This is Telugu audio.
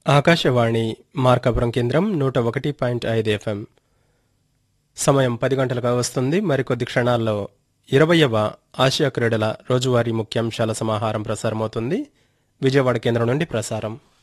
ఆకాశవాణి మార్కాపురం కేంద్రం 101.5 FM. సమయం 10 గంటలుగా వస్తుంది. మరికొద్ది క్షణాల్లో 20వ ఆసియా క్రీడల రోజువారీ ముఖ్యాంశాల సమాహారం ప్రసారమవుతుంది. విజయవాడ కేంద్రం నుండి ప్రసారం.